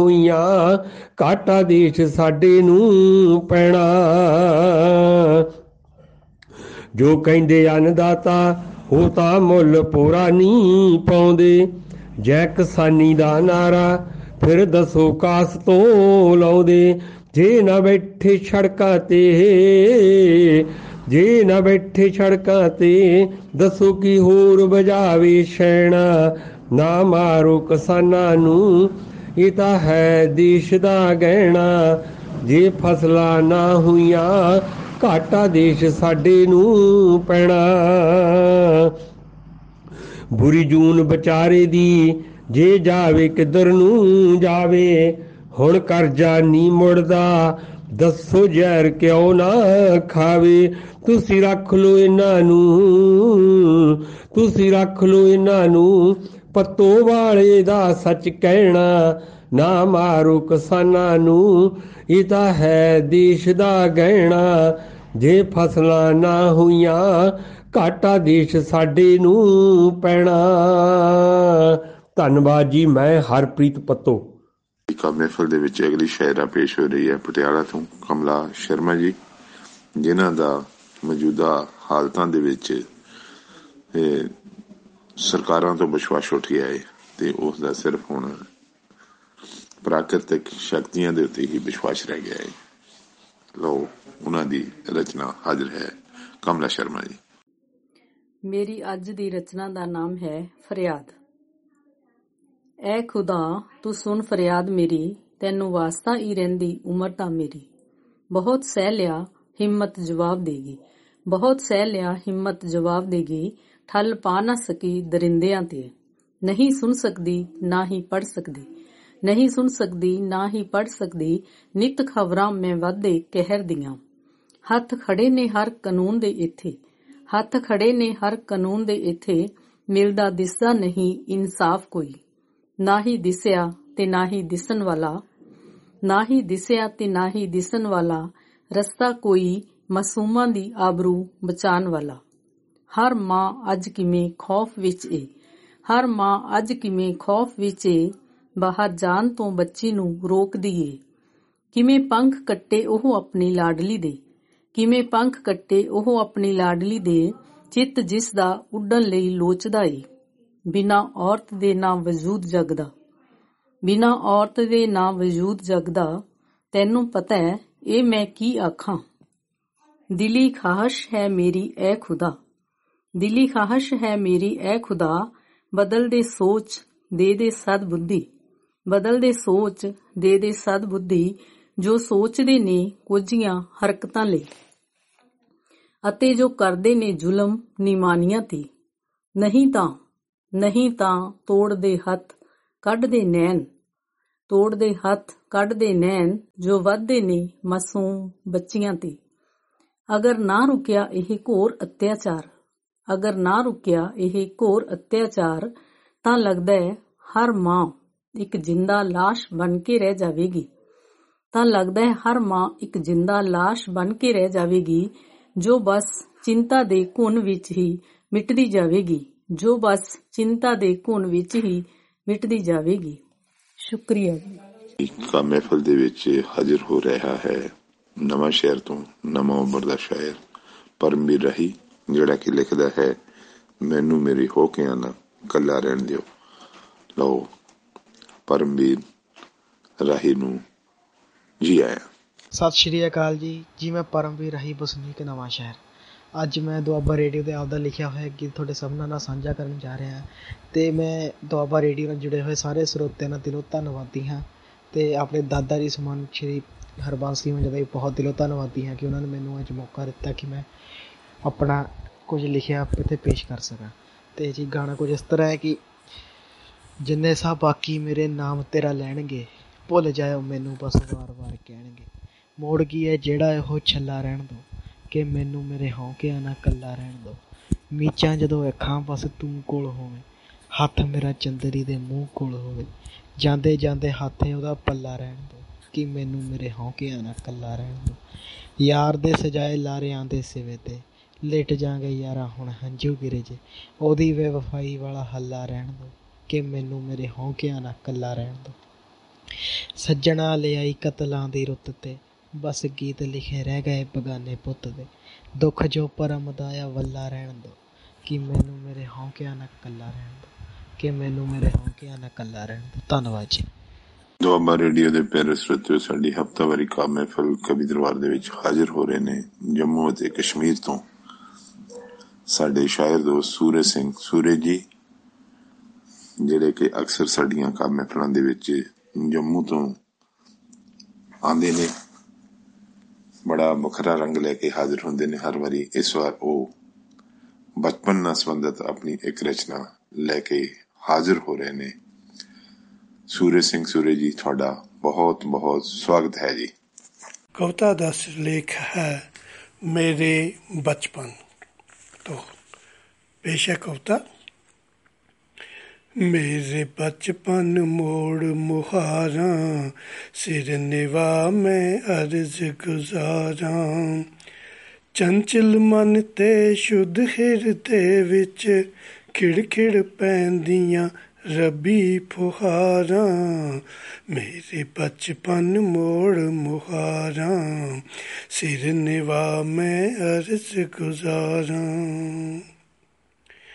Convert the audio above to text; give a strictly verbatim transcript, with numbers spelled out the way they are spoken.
ਹੋਈਆਂ ਘਾਟਾ ਦੇਸ਼ ਸਾਡੇ ਨੂੰ ਪੈਣਾ। ਜੋ ਕਹਿੰਦੇ ਅੰਨਦਾਤਾ ਉਹ ਤਾਂ ਮੁੱਲ ਪੂਰਾ ਨਹੀਂ ਪਾਉਂਦੇ। ਜੈ ਕਿਸਾਨੀ ਦਾ ਨਾਰਾ ਫਿਰ ਦੱਸੋ ਕਾਸ ਤੋਂ ਲਾਉਂਦੇ। ਜੇ ਨਾ ਬੈਠੇ ਸੜਕਾਂ ਤੇ ਜੇ ਨਾ ਬੈਠੇ ਸੜਕਾਂ ਤੇ ਦੱਸੋ ਕੀ ਹੋਰ ਬਜਾਵੇ ਸ਼ੈਣਾ। ਨਾ ਮਾਰੋ ਕਿਸਾਨਾਂ ਨੂੰ ਇਹ ਤਾਂ ਹੈ ਦੇਸ਼ ਦਾ ਗਹਿਣਾ। ਜੇ ਫਸਲਾਂ ਨਾ ਹੋਈਆਂ ਘਾਟਾ ਦੇਸ਼ ਸਾਡੇ ਨੂੰ ਪੈਣਾ। ਬੁਰੀ ਜੂਨ ਵਿਚਾਰੇ ਦੀ ਜੇ ਜਾਵੇ ਕਿੱਧਰ ਨੂੰ ਜਾਵੇ। ਹੁਣ ਕਰਜ਼ਾ ਨਹੀਂ ਮੁੜਦਾ ਦੱਸੋ ਜ਼ਹਿਰ ਕਿਉਂ ਨਾ ਖਾਵੇ। ਤੁਸੀਂ ਰੱਖ ਲਓ ਇਹਨਾਂ ਨੂੰ ਤੁਸੀਂ ਰੱਖ ਲਓ ਇਹਨਾਂ ਨੂੰ ਪੱਤੋ ਵਾਲੇ ਦਾ ਸੱਚ ਕਹਿਣਾ। ਨਾ ਮਾਰੋ ਕਿਸਾਨਾਂ ਨੂੰ ਇਹ ਤਾਂ ਹੈ ਦੇਸ਼ ਦਾ ਗਹਿਣਾ। ਜੇ ਫਸਲਾਂ ਨਾ ਹੋਈਆਂ ਘਾਟਾ ਦੇਸ਼ ਸਾਡੇ ਨੂੰ ਪੈਣਾ। ਧੰਨਵਾਦ ਜੀ। ਮੈਂ ਹਰਪ੍ਰੀਤ ਪੱਤੋ। ਮਹਿਫਲ ਦੇ ਵਿੱਚ ਅਗਲੀ ਸ਼ਾਇਰਾ ਪੇਸ਼ ਹੋ ਰਹੀ ਹੈ ਪਟਿਆਲਾ ਤੋਂ ਕਮਲਾ ਸ਼ਰਮਾ ਜੀ, ਜਿਨ੍ਹਾਂ ਦਾ ਮੌਜੂਦਾ ਹਾਲਤਾਂ ਦੇ ਵਿੱਚ ਸਰਕਾਰਾਂ ਤੋਂ ਵਿਸ਼ਵਾਸ ਉੱਠ ਗਿਆ ਹੈ ਤੇ ਉਸ ਦਾ ਸਿਰਫ ਹੁਣ ਪ੍ਰਾਕਿਰਤਿਕ ਸ਼ਕਤੀਆਂ ਦੇ ਉੱਤੇ ਹੀ ਵਿਸ਼ਵਾਸ ਰਹਿ ਗਿਆ ਹੈ। ਲਓ ਉਹਨਾਂ ਦੀ ਰਚਨਾ ਹਾਜ਼ਰ ਹੈ। ਕਮਲਾ ਸ਼ਰਮਾ ਜੀ। ਮੇਰੀ ਅੱਜ ਦੀ ਰਚਨਾ ਦਾ ਨਾਮ ਹੈ ਫਰਿਆਦ। ਐ ਖੁਦਾ ਤੂੰ ਸੁਣ ਫਰਿਆਦ ਮੇਰੀ, ਤੈਨੂੰ ਵਾਸਤਾ ਹੀ ਰਹਿੰਦੀ ਉਮਰ ਤਾਂ ਮੇਰੀ। ਬਹੁਤ ਸਹਿ ਲਿਆ ਹਿੰਮਤ ਜਵਾਬ ਦੇਗੀ, ਬਹੁਤ ਸਹਿ ਲਿਆ ਹਿੰਮਤ ਜਵਾਬ ਦੇਗੀ। ਠੱਲ ਪਾ ਨਾ ਸਕੀ ਦਰਿੰਦਿਆਂ ਤੇ, ਨਹੀਂ ਸੁਣ ਸਕਦੀ ਨਾ ਹੀ ਪੜ੍ਹ ਸਕਦੀ। ਨਹੀਂ ਸੁਣ ਸਕਦੀ ਨਾ ਹੀ ਪੜ੍ਹ ਸਕਦੀ। ਨਿੱਤ ਖਬਰਾਂ ਮੈਂ ਵਾਧੇ ਕਹਿਰ ਦੀਆਂ। ਹੱਥ ਖੜੇ ਨੇ ਹਰ ਕਾਨੂੰਨ ਦੇ ਇੱਥੇ, ਹੱਥ ਖੜੇ ਨੇ ਹਰ ਕਾਨੂੰਨ ਦੇ ਇੱਥੇ। ਮਿਲਦਾ ਦਿਸਦਾ ਨਹੀਂ ਇਨਸਾਫ ਕੋਈ, ਨਾ ਹੀ ਦਿਸਿਆ ਤੇ ਨਾ ਹੀ ਦਿਸਣ ਵਾਲਾ। ਨਾ ਹੀ ਦਿਸਿਆ ਤੇ ਨਾ ਹੀ ਦਿਸਣ ਵਾਲਾ। ਰਸਤਾ ਕੋਈ ਮਾਸੂਮਾਂ ਦੀ ਆਬਰੂ ਬਚਾਉਣ ਵਾਲਾ। ਹਰ ਮਾਂ ਅੱਜ ਕਿਵੇਂ ਖੌਫ ਵਿੱਚ ਏ, ਹਰ ਮਾਂ ਅੱਜ ਕਿਵੇਂ ਖੌਫ ਵਿੱਚ ਏ। ਬਾਹਰ ਜਾਣ ਤੋਂ ਬੱਚੀ ਨੂੰ ਰੋਕਦੀ ਏ। ਕਿਵੇਂ ਪੰਖ ਕੱਟੇ ਉਹ ਆਪਣੀ ਲਾਡਲੀ ਦੇ, ਕਿਵੇਂ ਪੰਖ ਕੱਟੇ ਉਹ ਆਪਣੀ ਲਾਡਲੀ ਦੇ। ਚਿੱਤ ਜਿਸ ਦਾ ਉੱਡਣ ਲਈ ਲੋਚਦਾ ਏ, ਬਿਨਾਂ ਔਰਤ ਦੇ ਨਾ ਵਜੂਦ ਜਗਦਾ, ਬਿਨਾਂ ਔਰਤ ਦੇ ਨਾ ਵਜੂਦ ਜਗਦਾ। ਤੈਨੂੰ ਪਤਾ ਹੈ ਇਹ ਮੈਂ ਕੀ ਆਖਾਂ। ਦਿਲੀ ਖਾਹਸ਼ ਹੈ ਮੇਰੀ ਐ ਖੁਦਾ, ਦਿਲੀ ਖਾਹਸ਼ ਹੈ ਮੇਰੀ ਐ ਖੁਦਾ। ਬਦਲ ਦੇ ਸੋਚ ਦੇ ਦੇ ਸਦ ਬੁੱਧੀ, ਬਦਲ ਦੇ ਸੋਚ ਦੇ ਦੇ ਸਦ ਬੁੱਧੀ। ਜੋ ਸੋਚਦੇ ਨੇ ਕੁਝੀਆਂ ਹਰਕਤਾਂ ਲਈ, ਅਤੇ ਜੋ ਕਰਦੇ ਨੇ ਜ਼ੁਲਮ ਨਿਮਾਨੀਆਂ ਤੇ। ਨਹੀਂ ਤਾਂ ਨਹੀਂ ਤਾਂ ਤੋੜਦੇ ਹੱਥ ਕੱਢਦੇ ਨੈਣ, ਤੋੜਦੇ ਹੱਥ ਕੱਢਦੇ ਨੈਣ। ਜੋ ਵੱਧਦੇ ਨੇ ਮਾਸੂਮ ਬੱਚੀਆਂ ਤੇ। ਅਗਰ ਨਾ ਰੁਕਿਆ ਇਹ ਘੋਰ ਅਤਿਆਚਾਰ, ਅਗਰ ਨਾ ਰੁਕਿਆ ਇਹ ਘੋਰ ਅਤਿਆਚਾਰ। ਤਾਂ ਲੱਗਦਾ ਹੈ ਹਰ ਮਾਂ ਇੱਕ ਜਿੰਦਾ ਲਾਸ਼ ਬਣ ਕੇ ਰਹਿ ਜਾਵੇਗੀ, ਤਾਂ ਲੱਗਦਾ ਹੈ ਹਰ ਮਾਂ ਇੱਕ ਜਿੰਦਾ ਲਾਸ਼ ਬਣ ਕੇ ਰਹਿ ਜਾਵੇਗੀ। ਜੋ ਬਸ ਚਿੰਤਾ ਦੇ ਘੁਣ ਵਿੱਚ ਹੀ ਮਿਟਦੀ ਜਾਵੇਗੀ, ਜੋ ਬਸ ਚਿੰਤਾ ਦੇ ਘੁਣ ਵਿੱਚ ਹੀ ਮਿਟਦੀ ਜਾਵੇਗੀ। ਸ਼ੁਕਰੀਆ ਜੀ। ਕਾ ਮਹਿਫਲ ਦੇ ਵਿੱਚ ਹਾਜ਼ਰ ਹੋ ਰਿਹਾ ਹੈ ਨਵਾਂ ਸ਼ਹਿਰ ਤੋਂ ਨਵਾਂ ਉਮਰ ਦਾ ਸ਼ਾਇਰ ਪਰਮਵੀਰ ਰਾਹੀ, ਜਿਹੜਾ ਕਿ ਲਿਖਦਾ ਹੈ ਮੈਨੂੰ ਮੇਰੇ ਹੋਕਿਆਂ ਨਾ ਇਕੱਲਾ ਰਹਿਣ ਦਿਓ। ਲਓ ਪਰਮਵੀਰ ਰਾਹੀ ਨੂੰ ਜੀ ਆਇਆ। ਸਤਿ ਸ਼੍ਰੀ ਅਕਾਲ ਜੀ। ਜੀ ਮੈਂ ਪਰਮਵੀਰ ਰਾਹੀ, ਵਸਨੀਕ ਨਵਾਂ ਸ਼ਹਿਰ। ਅੱਜ ਮੈਂ ਦੁਆਬਾ ਰੇਡੀਓ 'ਤੇ ਆਪਦਾ ਲਿਖਿਆ ਹੋਇਆ ਗੀਤ ਤੁਹਾਡੇ ਸਾਹਮਣੇ ਨਾਲ ਸਾਂਝਾ ਕਰਨ ਜਾ ਰਿਹਾ ਹਾਂ। ਅਤੇ ਮੈਂ ਦੁਆਬਾ ਰੇਡੀਓ ਨਾਲ ਜੁੜੇ ਹੋਏ ਸਾਰੇ ਸਰੋਤਿਆਂ ਦਾ ਦਿਲੋਂ ਧੰਨਵਾਦੀ ਹਾਂ। ਅਤੇ ਆਪਣੇ ਦਾਦਾ ਜੀ ਸਮਾਨ ਸ਼੍ਰੀ ਹਰਬੰਸ ਸਿੰਘ ਜੀ ਦਾ ਬਹੁਤ ਦਿਲੋਂ ਧੰਨਵਾਦੀ ਹਾਂ ਕਿ ਉਹਨਾਂ ਨੇ ਮੈਨੂੰ ਅੱਜ ਮੌਕਾ ਦਿੱਤਾ ਕਿ ਮੈਂ ਆਪਣਾ ਕੁਝ ਲਿਖਿਆ ਇੱਥੇ ਪੇਸ਼ ਕਰ ਸਕਾਂ। ਅਤੇ ਜੀ ਗਾਣਾ ਕੁਝ ਇਸ ਤਰ੍ਹਾਂ ਹੈ ਕਿ ਜਿੰਨੇ ਸਾਹ ਬਾਕੀ ਮੇਰੇ ਨਾਮ ਤੇਰਾ ਲੈਣਗੇ, ਭੁੱਲ ਜਾਇਓ ਮੈਨੂੰ ਬਸ ਵਾਰ ਵਾਰ ਕਹਿਣਗੇ। ਮੋੜ ਕੀ ਹੈ ਜਿਹੜਾ ਇਹੋ ਛੱਲਾ ਰਹਿਣ ਦਿਓ, ਕਿ ਮੈਨੂੰ ਮੇਰੇ ਹੌਕਿਆਂ ਨਾ ਇਕੱਲਾ ਰਹਿਣ ਦਿਓ। ਮੀਚਾਂ ਜਦੋਂ ਅੱਖਾਂ ਬਸ ਤੂੰ ਕੋਲ ਹੋਵੇ, ਹੱਥ ਮੇਰਾ ਚੰਦਰੀ ਦੇ ਮੂੰਹ ਕੋਲ ਹੋਵੇ। ਜਾਂਦੇ ਜਾਂਦੇ ਹੱਥ ਉਹਦਾ ਪੱਲਾ ਰਹਿਣ ਦਿਓ, ਕਿ ਮੈਨੂੰ ਮੇਰੇ ਹੌਕਿਆਂ ਨਾ ਇਕੱਲਾ ਰਹਿਣ ਦਿਓ। ਯਾਰ ਦੇ ਸਜਾਏ ਲਾਰਿਆਂ ਦੇ ਸਿਵੇ 'ਤੇ ਲਿਟ ਜਾਂਗੇ ਯਾਰਾ ਹੁਣ ਹੰਝੂ ਗਿਰੇ ਜੇ। ਉਹਦੀ ਬੇਵਫਾਈ ਵਾਲਾ ਹੱਲਾ ਰਹਿਣ ਦਿਓ, ਕਿ ਮੈਨੂੰ ਮੇਰੇ ਹੌਕਿਆਂ ਨਾ ਇਕੱਲਾ ਰਹਿਣ ਦਿਓ। ਸੱਜਣਾ ਲਿਆਈ ਕਤਲਾਂ ਦੀ ਰੁੱਤ ਤੇ, ਬਸ ਗੀਤ ਲਿਖੇ ਰਹਿ ਗਏ ਬਗਾਨੇ ਪੁੱਤ ਦੇ। ਦੁੱਖ ਜੋ ਪਰਮ ਦਾ ਆ ਵੱਲਾ ਰਹਿਣ ਦੋ, ਕਿ ਮੈਨੂੰ ਮੇਰੇ ਹੌਕਿਆਂ ਨਾਲ ਕੱਲਾ ਰਹਿਣ ਦੋ, ਕਿ ਮੈਨੂੰ ਮੇਰੇ ਹੌਕਿਆਂ ਨਾਲ ਕੱਲਾ ਰਹਿਣ ਦੋ। ਧੰਨਵਾਦ ਜੀ। ਦੁਆਬਾ ਰੇਡੀਓ ਦੇ ਪਿਆਰੇ ਸਰੋਤਿਓ, ਸਾਡੀ ਹਫ਼ਤਾਵਾਰੀ ਕਾਵਿ ਮਹਿਫਲ ਕਵੀ ਦਰਬਾਰ ਦੇ ਵਿੱਚ ਹਾਜ਼ਰ ਹੋ ਰਹੇ ਨੇ ਜੰਮੂ ਅਤੇ ਕਸ਼ਮੀਰ ਤੋਂ ਸਾਡੇ ਸ਼ਾਇਰ ਦੋਸਤ ਸੂਰਜ ਸਿੰਘ ਸੂਰਜ ਜੀ, ਜਿਹੜੇ ਕਿ ਅਕਸਰ ਸਾਡੀਆਂ ਕਾਵਿ ਮਹਿਫਲਾਂ ਦੇ ਵਿੱਚ ਜੰਮੂ ਤੋਂ ਆਉਂਦੇ ਨੇ। ਬੜਾ ਵੱਖਰਾ ਰੰਗ ਲੈ ਕੇ ਹਾਜ਼ਰ ਹੁੰਦੇ ਨੇ ਹਰ ਵਾਰੀ। ਇਸ ਵਾਰ ਉਹ ਬਚਪਨ ਨਾਲ ਸੰਬੰਧਿਤ ਆਪਣੀ ਇੱਕ ਰਚਨਾ ਲੈ ਕੇ ਹਾਜ਼ਰ ਹੋ ਰਹੇ ਨੇ। ਸੂਰਜ ਸਿੰਘ ਸੂਰਜ ਜੀ, ਤੁਹਾਡਾ ਬਹੁਤ ਬਹੁਤ ਸਵਾਗਤ ਹੈ ਜੀ। ਕਵਿਤਾ ਦਾ ਸਿਰਲੇਖ ਹੈ ਮੇਰੇ ਬਚਪਨ ਤੋਂ। ਪੇਸ਼ ਹੈ ਕਵਿਤਾ। ਮੇਰੇ ਬਚਪਨ ਮੋੜ ਮੁਹਾਰਾਂ, ਸਿਰ ਨਿਵਾ ਮੈਂ ਅਰਜ਼ ਗੁਜ਼ਾਰਾਂ। ਚੰਚਲ ਮਨ ਤੇ ਸ਼ੁੱਧ ਹਿਰਦੇ ਵਿੱਚ ਖਿੜ-ਖਿੜ ਪੈਂਦੀਆਂ ਰੱਬੀ ਫੁਹਾਰਾਂ। ਮੇਰੇ ਬਚਪਨ ਮੋੜ ਮੁਹਾਰਾਂ, ਸਿਰ ਨਿਵਾ ਮੈਂ ਅਰਜ਼ ਗੁਜ਼ਾਰਾਂ।